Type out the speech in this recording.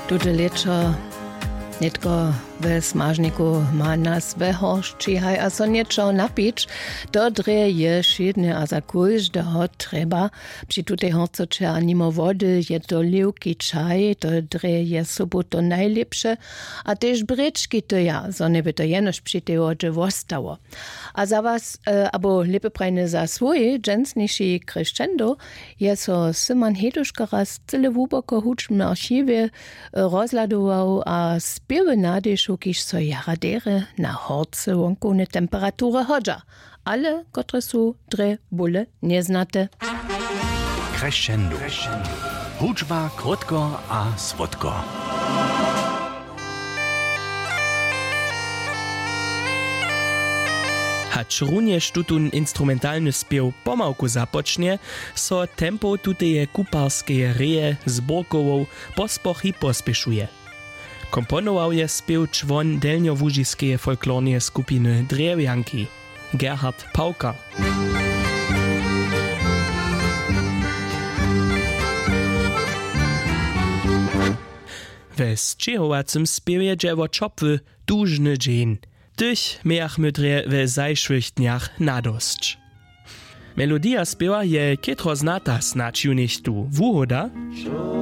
Tuto lečo netko ve smažniku ma nas vehoščihaj a so niečo napič, to dre je šedne a za kúždeho treba. Pri tutej horcoče a nimo vody je to livký čaj, to dre je sobu to najlepše. A tež brečky to ja, so neby to jenož pri tej vode vostało. A za was, abo lepe prajne za svoj dženstnejší crescendo, je so Simon Heduška raz cele vúboko hučme archíve rozladoval a spiewy nadejšu, kiž so jaradere na horce wonkone temperature hodža. Ale, kotre su dre bule neznate. Crescendo. Hudžba krótko a słodko. Hacz również tutun instrumentalny spiew pomałku zapocznie, so tempo tuteje kuparskeje reje z borkową pospochy pospieszuje. Komponował je spiew człon delnjowužijskeje folklornie skupiny Drewjanki, Gerhard Pauker. We zčehovacym spiewie dziewo czopwy dużny dzień. Tych miachmy dre we zajszłych dniach nadosć. Melodia spiewa je kietro znata snacz ju nicht tu. Wuhoda?